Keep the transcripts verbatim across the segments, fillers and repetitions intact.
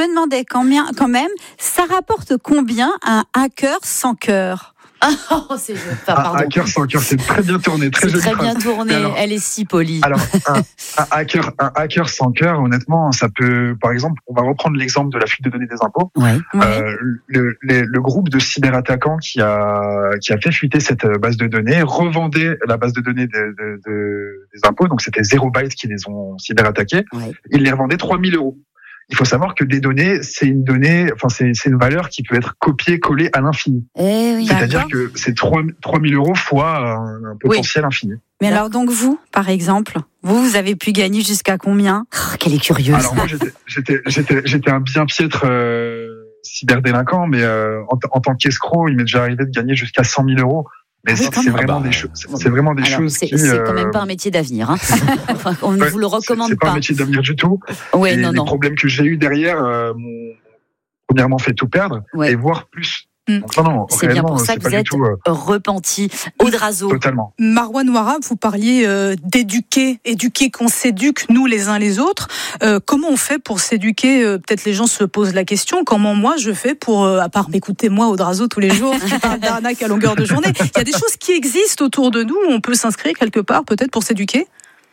me demandais combien, quand même, ça rapporte combien un hacker sans cœur ? Oh, c'est enfin, pardon. Un hacker sans cœur, c'est très bien tourné, très C'est joli très phrase. bien tourné, Alors, elle est si polie. Alors, un, un hacker, un hacker sans cœur, honnêtement, ça peut, par exemple, on va reprendre l'exemple de la fuite de données des impôts. Ouais. Euh, le, le, le groupe de cyberattaquants qui a qui a fait fuiter cette base de données revendait la base de données de, de, de, des impôts, donc c'était zéro byte qui les ont cyberattaqués. Ouais. Ils les revendaient trois mille euros. Il faut savoir que des données, c'est une donnée, enfin c'est, c'est une valeur qui peut être copiée, collée à l'infini. Eh oui, C'est-à-dire que c'est trois mille euros fois un, un potentiel oui. infini. Mais alors donc vous, par exemple, vous, vous avez pu gagner jusqu'à combien ? Oh, qu'elle est curieuse. Alors moi, j'étais, j'étais, j'étais, j'étais un bien piètre euh, cyberdélinquant, mais euh, en, en tant qu'escroc, il m'est déjà arrivé de gagner jusqu'à cent mille euros. Mais oui, c'est, c'est vraiment bah, des choses. C'est vraiment des alors, choses c'est, qui. C'est euh, quand même pas un métier d'avenir. Hein. Enfin, on ne ouais, vous le recommande c'est, c'est pas. C'est pas un métier d'avenir du tout. Ouais, et non, les non. problèmes que j'ai eu derrière euh, m'ont premièrement fait tout perdre, ouais. et voire plus. Mmh. Donc, non, non, c'est bien pour ça que vous êtes tout, euh... repenti. Aude Razo. Totalement. Marouane Ouara, vous parliez euh, d'éduquer, éduquer qu'on s'éduque nous les uns les autres. Euh, comment on fait pour s'éduquer ? euh, Peut-être les gens se posent la question. Comment moi je fais pour, euh, à part m'écouter moi Aude Razo tous les jours, qui parle d'arnaque à longueur de journée. Il y a des choses qui existent autour de nous. On peut s'inscrire quelque part peut-être pour s'éduquer.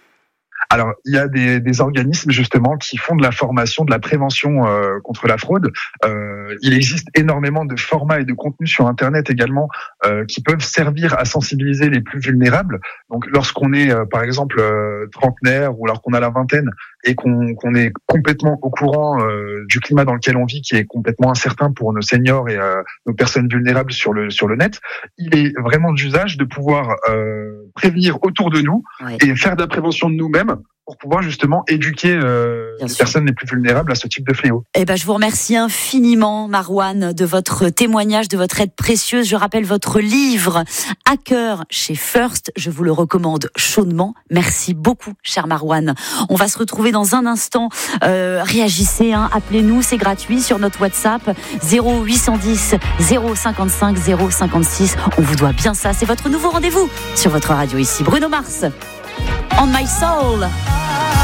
Alors, il y a des, des organismes justement qui font de la formation, de la prévention euh, contre la fraude. Euh, il existe énormément de formats et de contenus sur Internet également euh, qui peuvent servir à sensibiliser les plus vulnérables. Donc, lorsqu'on est, euh, par exemple, euh, trentenaire ou alors qu'on a la vingtaine et qu'on, qu'on est complètement au courant euh, du climat dans lequel on vit, qui est complètement incertain pour nos seniors et euh, nos personnes vulnérables sur le sur le net, il est vraiment d'usage de pouvoir euh, prévenir autour de nous ouais. et faire de la prévention de nous-mêmes pour pouvoir justement éduquer euh, les sûr. personnes les plus vulnérables à ce type de fléau. Eh ben, je vous remercie infiniment, Marouane, de votre témoignage, de votre aide précieuse. Je rappelle votre livre Hacker chez First. Je vous le recommande chaudement. Merci beaucoup, cher Marouane. On va se retrouver dans un instant. Euh, réagissez, hein, appelez-nous, c'est gratuit sur notre WhatsApp zéro huit cent dix zéro cinquante-cinq zéro cinquante-six. On vous doit bien ça. C'est votre nouveau rendez-vous sur votre radio ici. Bruno Mars, On My Soul.